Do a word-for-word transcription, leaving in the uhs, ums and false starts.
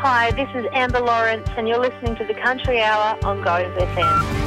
Hi, this is Amber Lawrence and you're listening to The Country Hour on Goes F M.